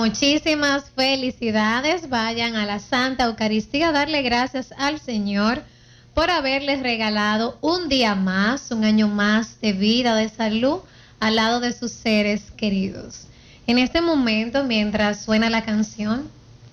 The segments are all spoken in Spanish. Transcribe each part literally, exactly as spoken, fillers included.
Muchísimas felicidades. Vayan a la Santa Eucaristía a darle gracias al Señor por haberles regalado un día más, un año más de vida, de salud, al lado de sus seres queridos. En este momento, mientras suena la canción,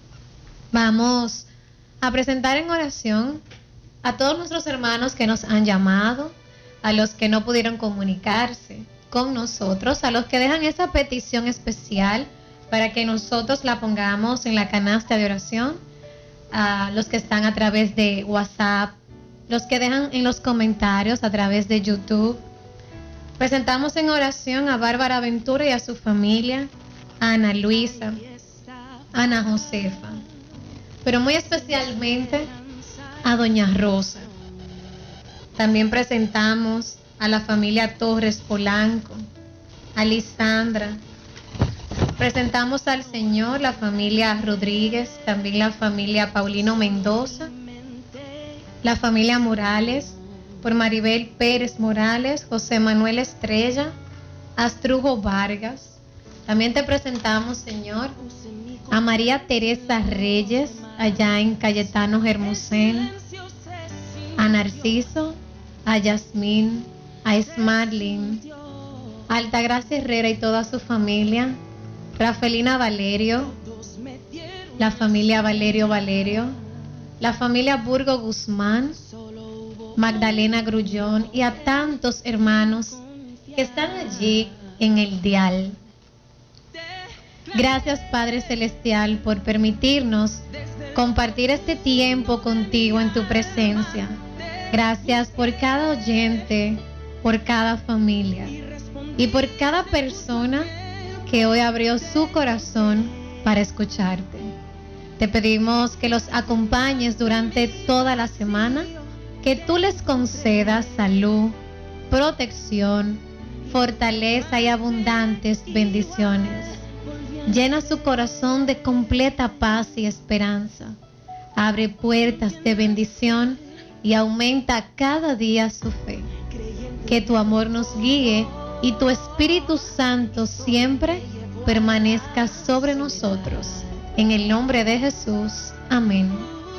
vamos a presentar en oración a todos nuestros hermanos que nos han llamado, a los que no pudieron comunicarse con nosotros, a los que dejan esa petición especial para que nosotros la pongamos en la canasta de oración, a los que están a través de WhatsApp, los que dejan en los comentarios a través de YouTube. Presentamos en oración a Bárbara Ventura y a su familia, a Ana Luisa, a Ana Josefa, pero muy especialmente a Doña Rosa. También presentamos a la familia Torres Polanco, a Lisandra. Presentamos al Señor la familia Rodríguez, también la familia Paulino Mendoza, la familia Morales, por Maribel Pérez Morales, José Manuel Estrella, Astrujo Vargas. También te presentamos, Señor, a María Teresa Reyes, allá en Cayetano Hermosén, a Narciso, a Yasmín, a Smarlin, a Altagracia Herrera y toda su familia, Rafelina Valerio, la familia Valerio Valerio, la familia Burgo Guzmán, Magdalena Grullón y a tantos hermanos que están allí en el dial. Gracias, Padre Celestial, por permitirnos compartir este tiempo contigo en tu presencia. Gracias por cada oyente, por cada familia y por cada persona que hoy abrió su corazón para escucharte. Te pedimos que los acompañes durante toda la semana, que tú les concedas salud, protección, fortaleza y abundantes bendiciones. Llena su corazón de completa paz y esperanza. Abre puertas de bendición y aumenta cada día su fe. Que tu amor nos guíe y tu Espíritu Santo siempre permanezca sobre nosotros. En el nombre de Jesús. Amén.